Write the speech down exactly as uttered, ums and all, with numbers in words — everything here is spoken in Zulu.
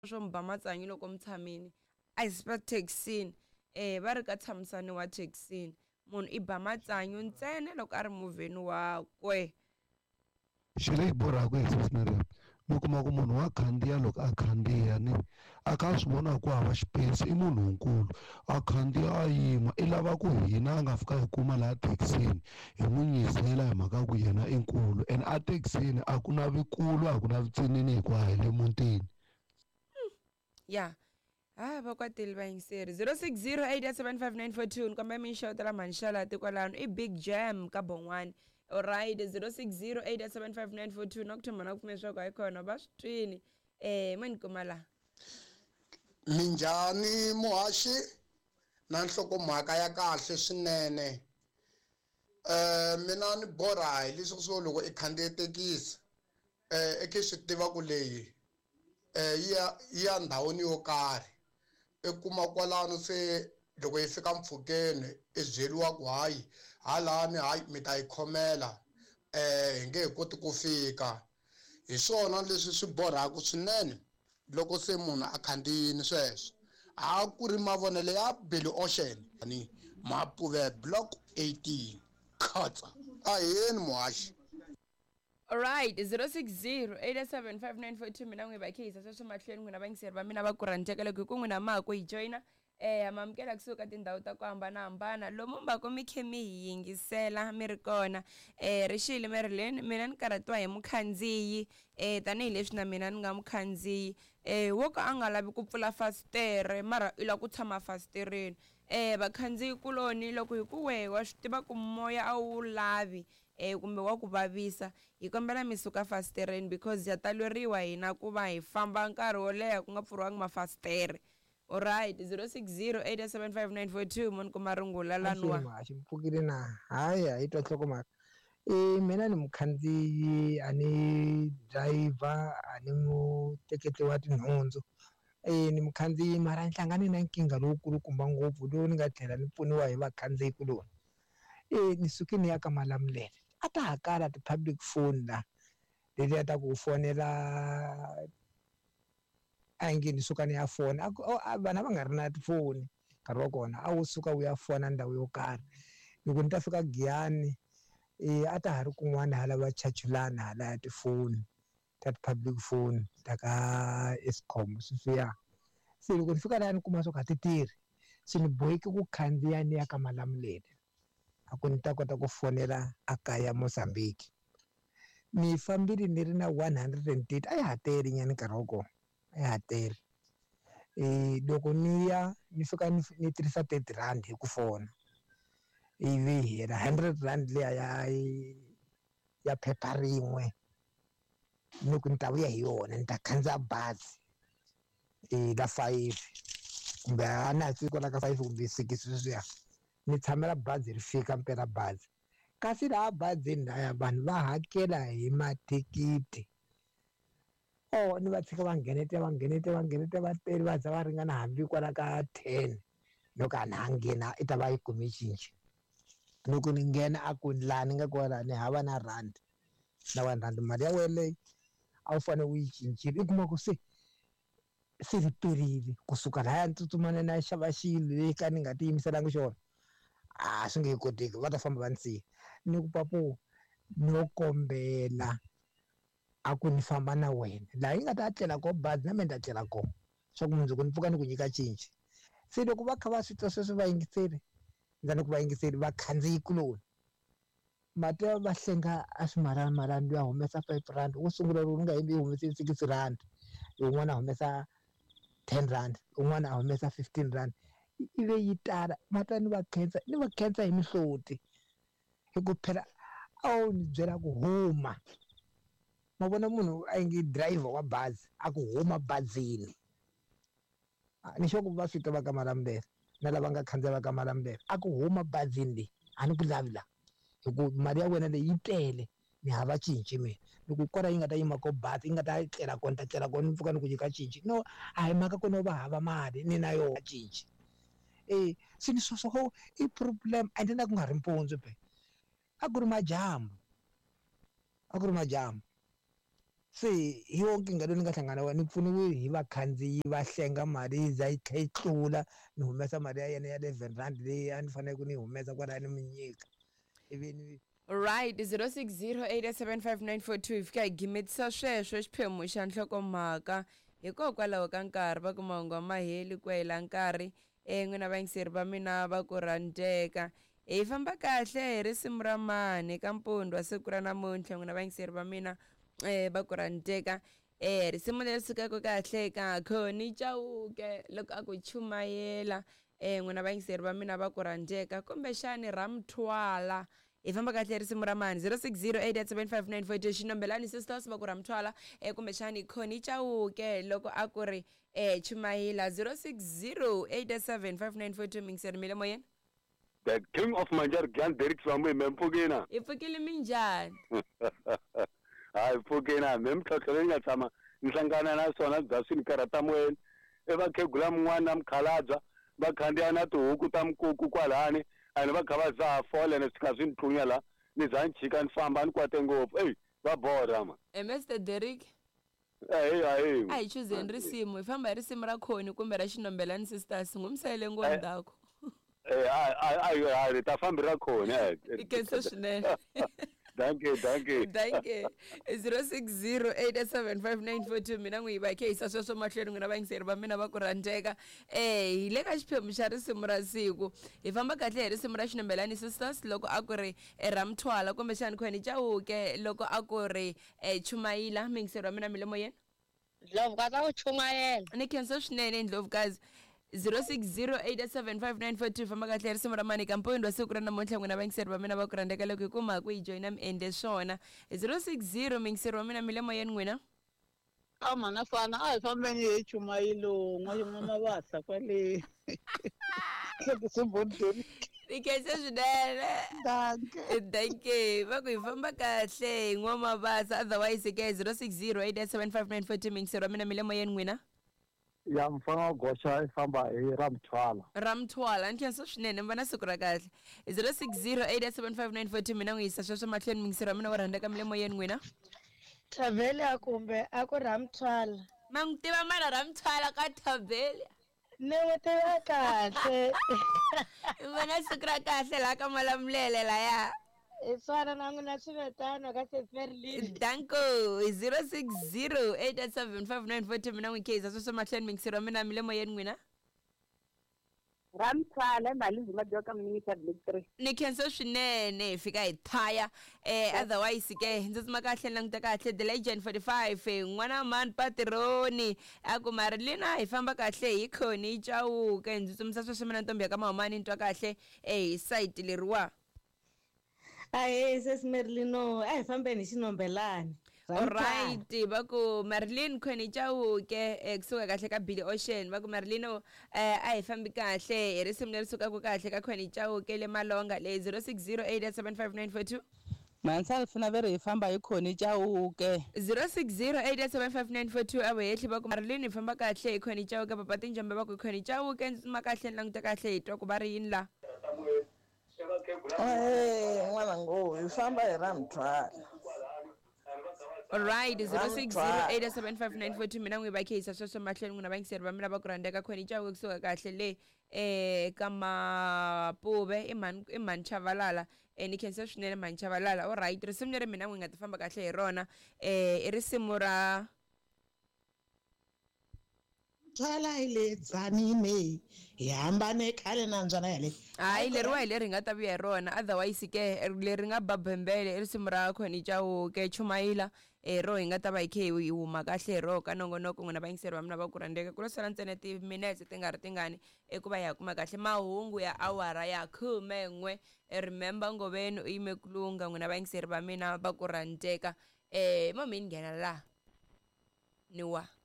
swo mi ba matsanyi loko mi tshamini a hi spa taxini eh va ri ka tshamisani wa taxini munhu i ba matsanyi ntsena loko a ri movheni wakwe. Xi leyi borhaka hi scenario mi kuma ku munhu wa khandziya loko a khandziya ni a kha a swi vona ku hava xipesi i munhu nkulu a khandziya a yima i lava ku hina a nga fika hi kuma laha thekisini hi n'wi nyizela hi mhaka ku yena i nkulu and a thekisini a ku na vikulu a ku na vitsinini hi ku a hi le mutini. ya ha va kwateli va yingiseri zero six zero eight seven five nine four two ni kombela mi xewetela manixala tikwalano i Big Jam ka Bon'wana. Alright, zero six zero eight seven five nine four two nokuthoma na kupfume leswaku hayi khona va swi twini eh mani kuma la minjhani muhaxi na nhlokomhaka ya kahle swinene. eh mina ni borha hi leswi swo loko i khandziye thekisi eh eke swi tiva ku leyi eh ya ya ndhawini yo karhi i kuma kwalano se loko yi fika mpfhukeni i byeliwa ku hayi halani hayi mi ta yi khomela eh hi nge he koti ku fika. Hi swona leswi swi borhaka swinene loko se munhu a khandziyini sweswo a ku ri mavonelo ya Billy Ocean ni Mapuve block eighteen khatsa a yeni muhaxi. alright zero six zero eight seven five nine four two mina n'wi va khisa sweswo mahlweni n'wina vangiseri va mina va ku rhandzekela ku n'wina ma ku hi joina eh mamukela kusuka tindhawu ta ku hambanahambana lomu mbako mi khe mi hi yingisela mi ri kona eh Rixile Marilyn mina ni karhatiwa hi mukhandziyi eh tanihileswi na mina ni nga mukhandziyi eh wo ka a nga lavi ku pfula fastere mara i la ku tshama fastereni eh vakhandziyi kuloni loko hi ku wehe wa swi tiva ku moya a wu lavi eh kumbe wa ku vavisa hi kombela mi suka fastereni because ya talweriwa hina ku va hi famba nkarhi wo leha ku nga pfuriwanga mafastere. Alright, zero six zero eight seven five nine four two munhu kuma rungula lanwa. Ximpfukile na haya hi twa nhlokomhaka. Eh mina ni mukhandziyi ani driver ani muteketli wa tinhundzu. Eh ni mukhandziyi mara ni hlangane na nkingha lowukulu kumba ngopfu lowu ni nga tlhela ni pfuniwa hi vakhandziyi kuloni. Eh ni suke ni ya ka Malamulele a ta hakala ti-public phone la letiya ta ku fonela a nge ni suka ni ya fona vana va nga ri na tifoni nkarhi wa kona a wu suka wu ya fona ndhawu yo karhi loko ni ta fika Giyani eh a ta ha ri kun'wana hala va chachulana hala ya tifoni ta public phone ta ka Eskom sweswiya. Se loko ni fika laha ni kuma swo ka ti tirhi se ni boheke ku khandziya ni ya ka Malamulele a ku ni ta kota ku fonela a kaya Mozambique. Ni fambile ni ri na one hundred thirty a ya ha tele nyana nkarhi wa kona a ya ha tele. Eh loko ni ya ni fika ni tirhisa thirty rand hi ku fona ivi hela hundred rand leya ya ya phepha rin'we loko ni ta vuya hi yona ni ta khandziya bazi eh la five kumbe a na fika la ka five kumbe six sweswiya ni tshamela bazi ri fika mpela bazi kasi laha bazini laya vanhu va hakela hi mathikithi. Oh ni va tshika va nghenete va nghenete va nghenete va tele va za va ringana hambi kwala ka ten loko a na nghena i ta va yi kume cinci. Loko ni nghena a ku laha ni nga kwala ni hava na rand na one rand mali ya wena leyi a wu fanele u yi cincile i kuma ku se se ri perile kusuka lahaya ni tsutsumana na xava xilo leyi ka ni nga ti yimiselanga xona a swi nge koteki va ta famba va ni siya ni ku papu no kombela a ku ni famba na wena laha yi nga ta tlela ko bazi na mina ni ta tlela kona swa ku mundzuku ni pfuka ni ku nyika cinci. Se loko va kha va swi twa sweswi va yingiseli ndza ni ku va yingiseli vakhandziyi kuloni mati va hlenga a swimalana malana loyi a humesa five rand wo sungula lowu ni nga yimbi yi humese six rand lowun'wana a humesa ten rand un'wana a humesa fifteen rand ive yi tala mati ni va khensa ni va khensa hi mihloti hi ku phela a wu ni byela ku huma ma vona munhu a nge driver wa bazi a ku huma bazini ni sure ku va swi twa va ka Malamulele na lava nga khandziya va ka Malamulele a ku huma bazini leyi a ni ku lavi la hi ku mali ya wena leyi yi tele ni hava cinci mina loko kwala yi nga ta yima ko bazi yi nga ta tlela kona ta tlela kona ni pfuka ni ku nyika cinci no a hi mhaka ku no va hava mali ni na yona cinci. Eh se ni sweswo i problem ende na ku nga ri mpundzu pe a ku ri madyambu a ku ri madyambu se hi yo nkinga leyi ni nga hlangana wa ni pfuniwe hi vakhandziyi va hlenga mali za yi tlhe yi tlula ni humesa mali ya yena ya eleven rand leyi a ni fanele ku ni humesa kwalaya ni mi nyika ivi ni right zero six zero eight seven five nine four two hi fika hi gimetisa sweswo xiphemu xa nhlokomhaka hikokwalaho ka nkarhi va ku mahungu a ma heli ku hela nkarhi um n'wina vayingiseri va mina va ku rhandeka hi famba kahle hi risimu ra mani ka mpundwa wa siku ra namuntlha n'wina vayingiseri va mina um va ku rhandeka um risimu leri sukaka kahle ka Khoni Chauke loko a ku chumayela um n'wina vayingiseri va mina va ku rhandeka kumbexani ra Mthwala hi famba kahle risimu ra mani zero six zero eight seven five nine four two xinombelani sisters va ku ra Mthwala um kumbexani Khoni Chauke loko a ku ri um chumayela zero six zero eight seven five nine four two mingiseri mile moyeni The king of Manjar Gyan Derek Swamwe Mempugina. hi pfukile minjhani Hayi Pugina memthotho leyi nga tshama ni hlangana na swona bya swi ni karata moyeni. E vakhegula mun'wana na mukhalabya va khandziya na tihuku ta mikuku kwalani and va kha va zaha fole ni fika swi ni thunya la ni za ni chika ni famba ni kwate ngopfu eyi va boda ma um Mister Derek eyi hayi a hi chuzeni risimu hi famba hi risimu ra Khoni kumbe ra xinombelani sisters ngumsele ngondako hayi ta fambi ra khona hi kenso swinene thank you thank you thank you zero six zero eight seven five nine four two mina n'wi va kheyisa sweswo mahlweni n'wina vayingiseri va mina va ku rhandeka eh hi le ka xiphemu xa risimu ra siku hi famba kahle hi risimu ra xinombelani sisters loko a ku ri ra Mthwala kumbexani Khoni Chauke loko a ku ri chumayela mingiseri wa mina mi le moyeni Ndlovukazi a ku chumayela ni khensa swinene Ndlovukazi zero six zero eight seven five nine four two famba kahle risimu ra mani ka mpundwa wa siku ra namuntlha n'wina vayingiseri va mina va ku rhandeka loko hi kuma ku hi joyina mi endle swona zero six zero mingiseri wa mina mi le moyeni n'wina a mana fana a hi fambeni hi chumayelo n'wayin'wana mavasa kwale kusibodeni ni khensa swinene danke danke va ku hi famba kahle hi n'wamabasa otherwise ke zero six zero eight seven five nine four two mingiseri wa mina mi le moyeni n'wina ya mfana gosha ifamba hi ra Mthwala ra Mthwala ni khensa swinene mi va na siku ra kahle zero six zero eight seven five nine four two mina n'wi yisa sweswo mahlweni mingiseri wa mina wo rhandeka mi le moyeni n'wina Thavele a kumbe a ku ra Mthwala ma n'wi tiva mana ra Mthwala ka Thavele ni n'wi tiva kahle mi va na siku ra kahle laha ka Malamulele laya hi swona na n'wina swivetana ka Seferlini danko zero six zero eight seven five nine four two mina n'wi kheyisa sweswo mahlweni mingiseri wa mina mi le moyeni n'wina ra Mthwala mali ma joka minister victory ni khensa swinene hi fika hi thaya eh otherwise ke ndzi tsima kahle ni languta kahle the legend forty-five n'wana mani patironi a ku Marilina hi famba kahle hi Khoni Chauke ndzi tsumisa sweswo mina ntombi ya ka Mahumani ni twa kahle eh hi site leriwa ahe sesimerilino a hi fambeni hi xinombelani alright va ku Marilyn Khoni Chauke kusuka kahle ka Billy Ocean va ku Marilyn eh a hi fambi kahle hi risimu leri sukaka kahle ka Khoni Chauke le Malonga le zero six zero eight seven five nine four two Mansal funa veri hi famba hi Khoni Chauke zero six zero eight seven five nine four two avo hetli va ku Marilyn hi famba kahle hi Khoni Chauke papa tinjambe va ku Khoni Chauke ndzi tsuma kahle ni languta kahle hi twa ku va ri yini la eh n'wana ngo hi famba hi ra Mthwala alright zero six zero eight seven five nine four two mina n'wi va kheyisa sweswo mahlweni n'wina vayingiseri va mina va ku rhandeka Khoni Chauke kusuka kahle le eh ka Mapuve i mani i mani Chavalala eh ni khensa swinene mani Chavalala alright risimu leri mina n'wi nga ti famba kahle hi rona eh i risimu ra Mthwala hi le tsanine hi hambane khale na mbyana yale hayi leriwa hi leri nga ta vuya hi rona otherwise ke leri nga babembele i risimu ra Khoni Chauke chumayela eh ro hi nga ta va hi khe hi huma kahle hi ro ka nongonoko n'wina vayingiseri va mina va ku rhandeka ku lo sala ntsena timinetse ti nga ri tingani eku va hi ya kuma kahle mahungu ya awara ya khume n'we remember Ngoveni u yime kulunga n'wina vayingiseri va mina va ku rhandeka eh mo mi ni nghena la ni wa